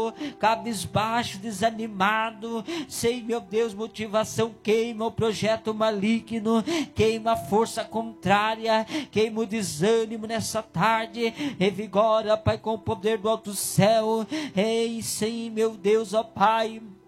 Senhor, cabisbaixo, desanimado, sem, meu Deus, motivação, queima o projeto maligno, queima a força contrária, queima o desânimo nessa tarde, revigora, Pai, com o poder do alto céu. Ei, sim, meu Deus, ó Pai,